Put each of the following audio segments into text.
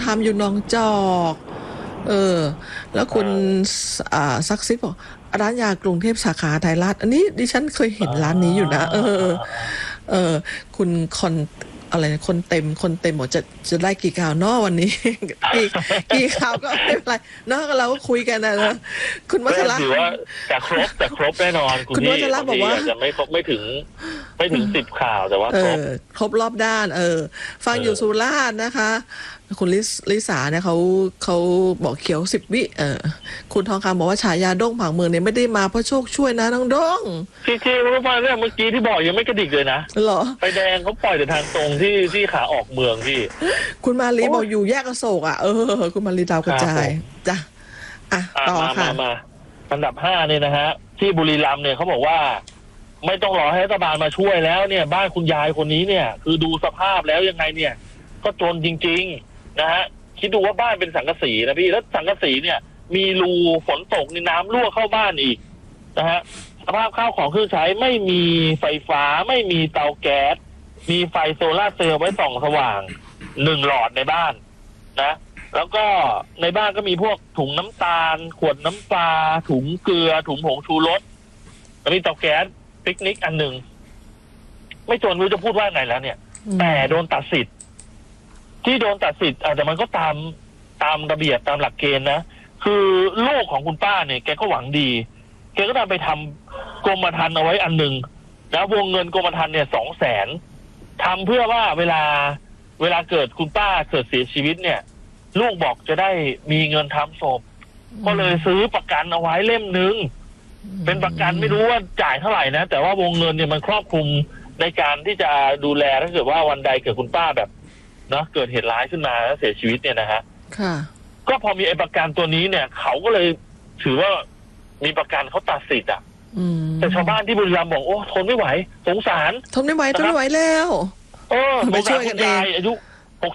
ทำอยู่หนองจอกแล้วคุณซักซิบบอกร้านยากรุงเทพสาขาไทยราชอันนี้ดิฉันเคยเห็นร้านนี้อยู่นะคุณอะไรคนเต็มบอกจะได้กี่ข่าวเนาะวันนี้ กี่ข่าวก็ไม่เป็นไรเนาะเราก็คุยกันนะคุณวัชระถือว่าแต่ครบแน่นอนคุณวัชระบอกว่าจะไม่ถึง10 ข่าวแต่ว่าครบรอบด้านฟังอยู่สุราษฎร์นะคะคุณลิสาเนี่ยเขาบอกเขียว10 วิคุณทองคำบอกว่าฉายาด้งผังเมืองเนี่ยไม่ได้มาเพราะโชคช่วยนะน้องด้งที่รู้ป่ะเนี่ยเมื่อกี้ที่บอกยังไม่กระดิกเลยนะหรอไฟแดงเขาปล่อยแต่ทางตรงที่ขาออกเมืองพี่คุณมาลีบอกอยู่แยกอโศกคุณมาลีดาวกระจายจ้ะต่อค่ะมาอันดับ5เนี่ยนะฮะที่บุรีรัมย์เนี่ยเขาบอกว่าไม่ต้องรอให้รัฐบาลมาช่วยแล้วเนี่ยบ้านคุณยายคนนี้เนี่ยคือดูสภาพแล้วยังไงเนี่ยก็จนจริงๆนะฮะคิดดูว่าบ้านเป็นสังกะสีนะพี่แล้วสังกะสีเนี่ยมีรูฝนตกในน้ำรั่วเข้าบ้านอีกนะฮะสภาพข้าวของเครื่องใช้ไม่มีไฟฟ้าไม่มีเตาแก๊สมีไฟโซล่าร์เซลล์ไว้ส่องสว่าง1 หลอดในบ้านนะแล้วก็ในบ้านก็มีพวกถุงน้ำตาลขวดน้ำปลาถุงเกลือถุงผงชูรสแล้วมีเตาแก๊สปิกนิกอันหนึ่งไม่จนรู้จะพูดว่าไงแล้วเนี่ยแต่โดนตัดสิทธิ์ที่โดนตัดสิทธิ์แต่มันก็ตามระเบียบตามหลักเกณฑ์นะคือลูกของคุณป้าเนี่ยแกก็หวังดีแกก็นำไปทำกรมธรรม์เอาไว้อันหนึ่งนะวงเงินกรมธรรม์เนี่ย200,000ทำเพื่อว่าเวลาเกิดคุณป้าเกิดเสียชีวิตเนี่ยลูกบอกจะได้มีเงินทำศพก็เลยซื้อประกันเอาไว้เล่มนึงเป็นประกันไม่รู้ว่าจ่ายเท่าไหร่นะแต่ว่าวงเงินเนี่ยมันครอบคลุมในการที่จะดูแลถ้าเกิดว่าวันใดเกิดคุณป้าแบบเนาะเกิดเหตุร้ายขึ้นมาแล้วเสียชีวิตเนี่ยนะฮะก็พอมีไอ้ประกันตัวนี้เนี่ยเขาก็เลยถือว่ามีประกันเขาตัดสิทธิ์แต่ชาวบ้านที่บุรีรัมย์บอกโอ้ทนไม่ไหวสงสารทนไม่ไหวแล้วไปช่วยกันเองอายุ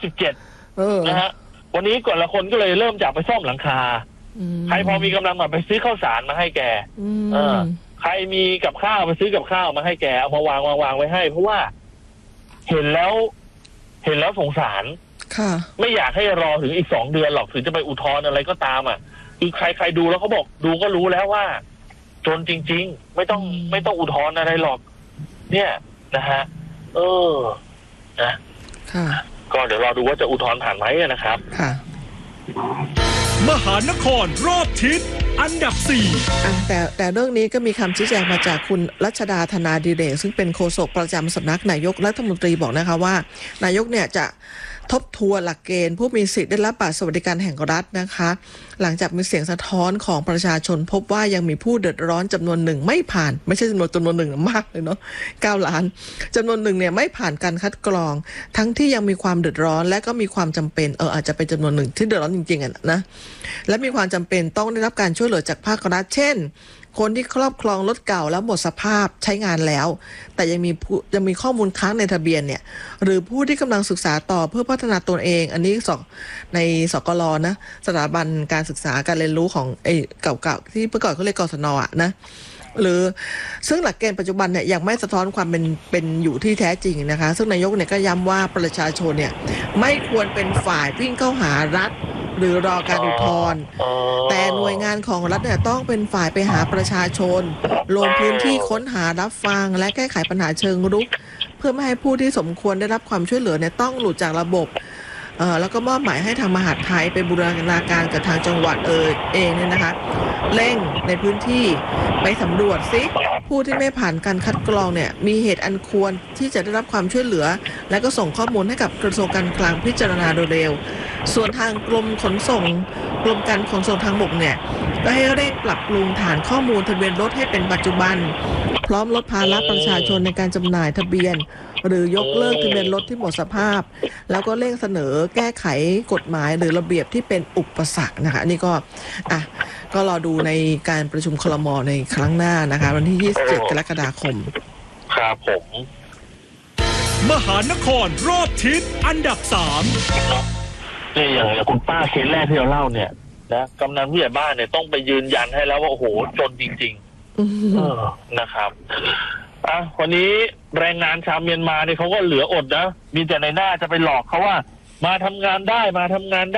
67นะฮะวันนี้ก่อนละคนก็เลยเริ่มจากไปซ่อมหลังคาใครพอมีกำลังมาไปซื้อข้าวสารมาให้แกใครมีกับข้าวไปซื้อกับข้าวมาให้แกเอามาวางไว้ให้เพราะว่าเห็นแล้วสงสารไม่อยากให้รอถึงอีก2 เดือนหรอกถึงจะไปอุทธรณ์อะไรก็ตามคือใครดูแล้วเขาบอกดูก็รู้แล้วว่าจนจริงๆไม่ต้องอุทธรณ์อะไรหรอกเนี่ยนะฮะนะก็เดี๋ยวรอดูว่าจะอุทธรณ์ผ่านไหมนะครับมหานครรอบทิศอันดับ4 แต่เรื่องนี้ก็มีคำชี้แจงมาจากคุณรัชดาธนาดิเรกซึ่งเป็นโฆษกประจำสำนักนายกรัฐมนตรีบอกนะคะว่านายกเนี่ยจะทบทวนหลักเกณฑ์ผู้มีสิทธิ์ได้รับบัตรสวัสดิการแห่งรัฐนะคะหลังจากมีเสียงสะท้อนของประชาชนพบว่ายังมีผู้เดือดร้อนจำนวนหนึ่งไม่ผ่านไม่ใช่จำนวนหนึ่งมากเลยเนาะ9 ล้านจำนวนหนึ่งเนี่ยไม่ผ่านการคัดกรองทั้งที่ยังมีความเดือดร้อนและก็มีความจำเป็นอาจจะเป็นจำนวนหนึ่งที่เดือดร้อนจริงๆนะและมีความจำเป็นต้องได้รับการช่วยเหลือจากภาครัฐเช่นคนที่ครอบครองรถเก่าแล้วหมดสภาพใช้งานแล้วแต่ยังมีข้อมูลค้างในทะเบียนเนี่ยหรือผู้ที่กำลังศึกษาต่อเพื่อพัฒนาตนเองอันนี้ในสกลนะสถาบันการศึกษาการเรียนรู้ของเก่าๆที่เมื่อก่อนเขาเรียกกศนนะหรือซึ่งหลักเกณฑ์ปัจจุบันเนี่ยยังไม่สะท้อนความเป็นอยู่ที่แท้จริงนะคะซึ่งนายกเนี่ยก็ย้ำว่าประชาชนเนี่ยไม่ควรเป็นฝ่ายวิ่งเข้าหารัฐหรือรอการอุทธรณ์แต่หน่วยงานของรัฐเนี่ยต้องเป็นฝ่ายไปหาประชาชนลงพื้นที่ค้นหารับฟังและแก้ไขปัญหาเชิงรุกเพื่อไม่ให้ผู้ที่สมควรได้รับความช่วยเหลือเนี่ยต้องหลุดจากระบบแล้วก็มอบหมายให้ทางมหาดไทยไปบูรณาการกับทางจังหวัดเองเนี่ยนะคะเร่งในพื้นที่ไปสำรวจซิผู้ที่ไม่ผ่านการคัดกรองเนี่ยมีเหตุอันควรที่จะได้รับความช่วยเหลือและก็ส่งข้อมูลให้กับกระทรวงการคลังพิจารณาโดยเร็วส่วนทางกรมการขนส่งทางบกเนี่ยก็ให้เร่งปรับปรุงฐานข้อมูลทะเบียนรถให้เป็นปัจจุบันพร้อมลดภาระประชาชนในการจำหน่ายทะเบียนหรือยกเลิกทะเบียนรถที่หมดสภาพแล้วก็เร่งเสนอแก้ไขกฎหมายหรือระเบียบที่เป็นอุปสรรคนะคะนี่ก็รอดูในการประชุมครม.ในครั้งหน้านะคะวันที่27 กรกฎาคมครับผมมหานครรอบทิศอันดับ3 นี่อย่างคุณป้าเคสแรกที่เราเล่าเนี่ยนะกำนันผู้ใหญ่บ้านเนี่ยต้องไปยืนยันให้แล้วว่าโอ้โหจนจริงๆนะครับวันนี้แรงงานชาวเมียนมาเนี่ยเขาก็เหลืออดนะมีแต่ในหน้าจะไปหลอกเขาว่ามาทำงานได้